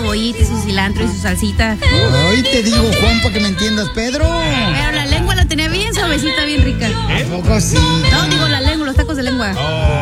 cebollita y su cilantro y su salsita. Ay, te digo, Juan, para que me entiendas, Pedro. Pero la lengua la tenía bien suavecita, bien rica. ¿A poco sí? No, digo la lengua, los tacos de lengua. Oh.